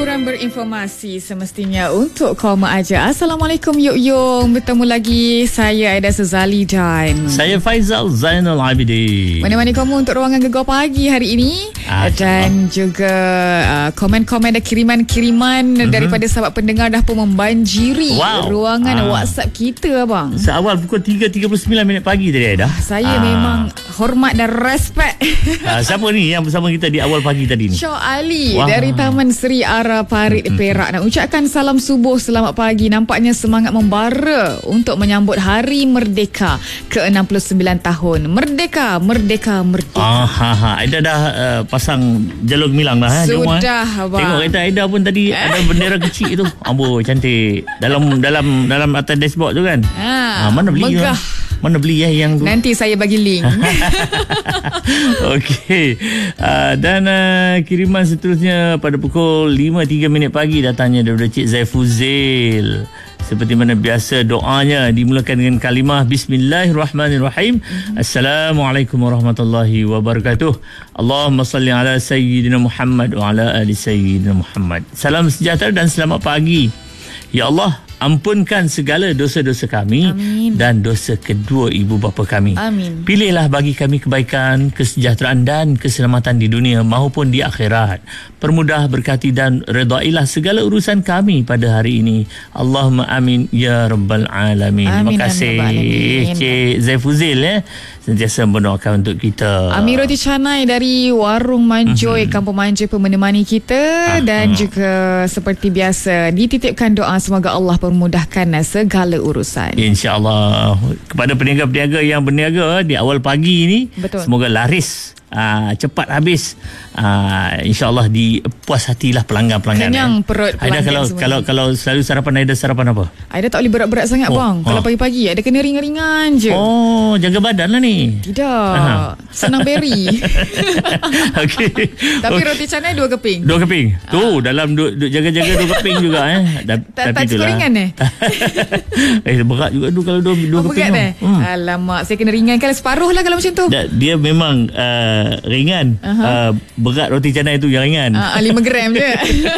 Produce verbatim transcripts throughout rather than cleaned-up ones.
Hiburan berinformasi semestinya untuk kaum aja. Assalamualaikum Yuk Yung. Bertemu lagi saya Aida Suzali dan saya Faizal Zainal Abidin. Menemani kamu untuk ruangan Gegar Pagi hari ini. Ah, dan juga uh, komen-komen dan kiriman-kiriman mm-hmm. daripada sahabat pendengar dah pun membanjiri wow. ruangan ah. WhatsApp kita abang. Seawal pukul tiga tiga puluh sembilan minit pagi tadi Aida. Saya ah. memang hormat dan respect. Ah, siapa ni yang bersama kita di awal pagi tadi ni? Syah Ali wow. dari Taman Seri Ara Parit mm-hmm. Perak nak ucapkan salam subuh, selamat pagi. Nampaknya semangat membara untuk menyambut Hari Merdeka ke enam puluh sembilan tahun. Merdeka, merdeka, merdeka. Ah, ha, ha. Aida dah uh, pasang jalur gemilang dah. Sudah, Jom, abang. Tengok kereta Aida pun tadi ada bendera kecil tu. Amboi, cantik. Dalam dalam dalam atas dashboard tu kan. Ha, ah, mana beli? Megah. Mana beli ya yang tu? Nanti saya bagi link. Okey. Uh, dan uh, kiriman seterusnya pada pukul lima tiga minit pagi datangnya daripada Cik Zaifuzil. Seperti mana biasa doanya dimulakan dengan kalimah Bismillahirrahmanirrahim. Mm-hmm. Assalamualaikum warahmatullahi wabarakatuh. Allahumma salli ala Sayyidina Muhammad wa ala ali Sayyidina Muhammad. Salam sejahtera dan selamat pagi. Ya Allah, ampunkan segala dosa-dosa kami. Amin. Dan dosa kedua ibu bapa kami. Amin. Pilihlah bagi kami kebaikan, kesejahteraan dan keselamatan di dunia maupun di akhirat. Permudah, berkati dan redailah segala urusan kami pada hari ini. Allahumma amin ya rabbal alamin. Amin. Terima kasih Cik Zaifuzil ya. Sentiasa mendoakan untuk kita. Ami Roti Canai dari Warung Manjoy, mm-hmm. Kampung Manja pun menemani kita. Ah, dan ah. juga seperti biasa dititipkan doa semoga Allah memudahkan segala urusan. InsyaAllah. Kepada peniaga-peniaga yang berniaga di awal pagi ni, betul. Semoga laris, aa, cepat habis. Aa, InsyaAllah dipuas hatilah pelanggan-pelanggan. Kenyang ya. perut pelanggan. Aida kalau semuanya. kalau kalau selalu sarapan Aida sarapan apa? Aida tak boleh berat-berat sangat oh, bang. Oh. Kalau pagi-pagi Aida kena ringan-ringan je. Oh, jaga badan lah ni. Tidak. Aha. Senang beri. Okey. Tapi roti canai dua keping. Dua keping. Tu ah. dalam du, du, jaga-jaga dua keping juga eh. Da, tak tak cukup ringan eh. eh berat juga tu kalau dua dua oh, keping. Berat eh. Hmm. Alamak, saya kena ringankan separuh lah kalau macam tu. Da, dia memang uh, ringan. Uh, berat roti canai tu yang ringan. Uh, lima gram je.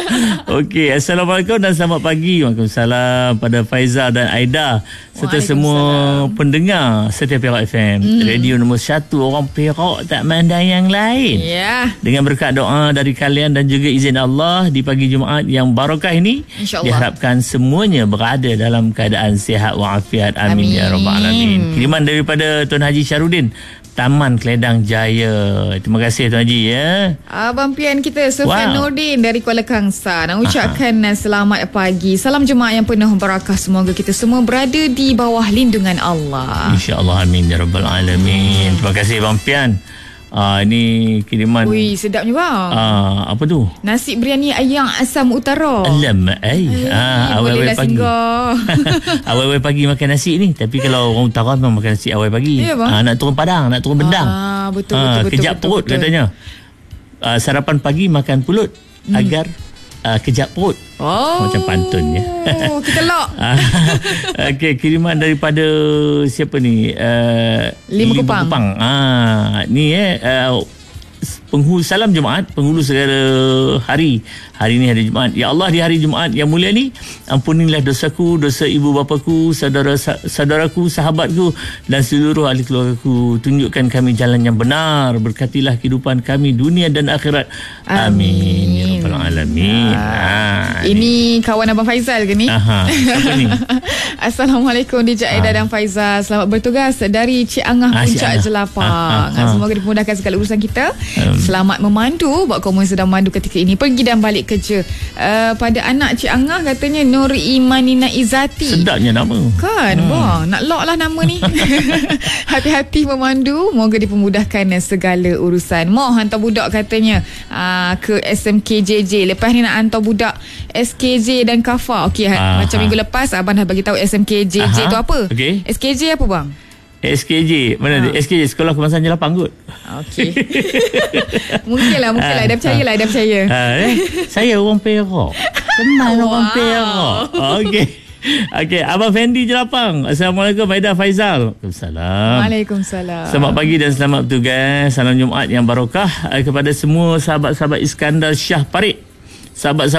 Okey, Assalamualaikum dan selamat pagi. Waalaikumsalam pada Faizal dan Aida serta semua pendengar setiap Perak F M. Hmm. Radio nombor satu orang Perak tak mandang yang lain. Ya. Yeah. Dengan berkat doa dari kalian dan juga izin Allah di pagi Jumaat yang barakah ini, diharapkan semuanya berada dalam keadaan sihat walafiat. Amin, Amin ya rabbal alamin. Kiriman daripada Tuan Haji Syarudin, Taman Keledang Jaya. Terima kasih Tuan Haji ya. Abang pian kita Sufian wow. Nordin dari Kuala Kangsar nak ucapkan Aha. selamat pagi. Salam Jumaat yang penuh barakah. Semoga kita semua berada di bawah lindungan Allah. InsyaAllah amin ya rabbal alamin. Terima kasih Abang pian. Ah, ini kiriman. Ui, sedapnya bang. Ah, apa tu? Nasi biryani ayam asam utara. Alamak, ai. Ah, awal-awal pagi. Awal-awal pagi makan nasi ni. Tapi kalau orang utara memang makan nasi awal pagi. Ya, ah, nak turun Padang, nak turun Bendang. Ah, betul ah, betul kejap betul. perut betul, katanya. Ah, sarapan pagi makan pulut hmm. agar Uh, kejap perut. Oh, macam pantun ya. Kita lock. Okey, kiriman daripada siapa ni? Uh, Lima Kupang. Kupang. Ah, ni eh uh, penghulu salam Jumaat, penghulu segala hari. Hari ni hari Jumaat. Ya Allah, di hari Jumaat yang mulia ni, ampunilah dosaku, dosa ibu bapaku, saudara saudaraku, sahabatku dan seluruh ahli keluargaku. Tunjukkan kami jalan yang benar. Berkatilah kehidupan kami dunia dan akhirat. Amin. Ya rabbal alamin. Ah, ini ni kawan Abang Faizal ke ni? Aha. Siapa ni? Assalamualaikum D J Aida ah. dan Faizal. Selamat bertugas dari Cik Angah ah, Puncak Cik Jelapang. Ah, ah, ah. Semoga dimudahkan segala urusan kita. Um. Selamat memandu buat kamu yang sedang memandu ketika ini, pergi dan balik kerja. Uh, pada anak Cik Angah katanya Nur Imanina Izati. Sedapnya nama. Kan hmm. bang, nak lock lah nama ni. Hati-hati memandu, moga dipermudahkan segala urusan. Mau hantar budak katanya uh, ke S M K J J. Lepas ni nak hantar budak S K J dan Kafa. Okey, macam minggu lepas abang dah bagi tahu S M K J J tu apa. Okay. S K J apa bang? S K J. Mana ha. dia? S K J Sekolah Kebangsaan Jelapang kot. Okey. Mungkinlah, mungkinlah. Dah percayalah, dah percaya. Ha, eh? Saya orang Perak. Kenal wow. orang Perak. Okey. Okey, Abang Fendi Jelapang. Assalamualaikum Aida Faizal. Waalaikumsalam. Waalaikumsalam. Selamat pagi dan selamat bertugas. Salam Jumaat yang barakah kepada semua sahabat-sahabat Iskandar Shah Parit. Sahabat-sahabat